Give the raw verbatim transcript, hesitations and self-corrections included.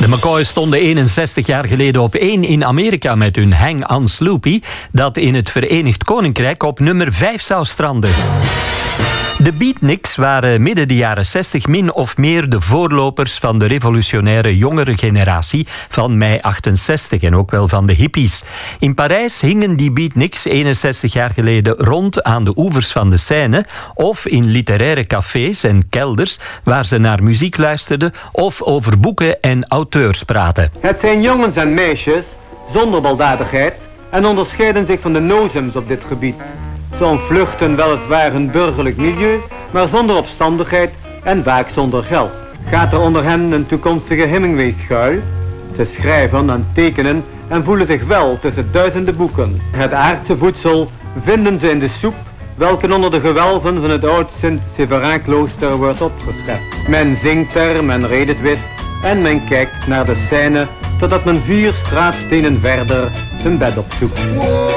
De McCoys stonden eenenzestig jaar geleden op één in Amerika met hun Hang on Sloopy, dat in het Verenigd Koninkrijk op nummer vijf zou stranden. De Beatniks waren midden de jaren zestig min of meer de voorlopers van de revolutionaire jongere generatie van mei achtenzestig en ook wel van de hippies. In Parijs hingen die Beatniks eenenzestig jaar geleden rond aan de oevers van de Seine of in literaire cafés en kelders waar ze naar muziek luisterden of over boeken en auteurs praten. Het zijn jongens en meisjes zonder baldadigheid en onderscheiden zich van de nozems op dit gebied. Ze ontvluchten weliswaar een burgerlijk milieu, maar zonder opstandigheid en vaak zonder geld. Gaat er onder hen een toekomstige Hemingway schuil? Ze schrijven en tekenen en voelen zich wel tussen duizenden boeken. Het aardse voedsel vinden ze in de soep, welke onder de gewelven van het oud Sint-Séverin-klooster wordt opgeschept. Men zingt er, men redt het wist en men kijkt naar de Seine, totdat men vier straatstenen verder zijn bed opzoekt.